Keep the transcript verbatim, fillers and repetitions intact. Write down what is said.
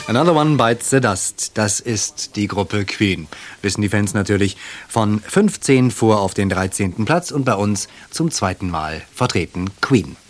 Another One Bites the Dust, das ist die Gruppe Queen. Wissen die Fans natürlich, von fünfzehn vor auf den dreizehnten Platz und bei uns zum zweiten Mal vertreten Queen.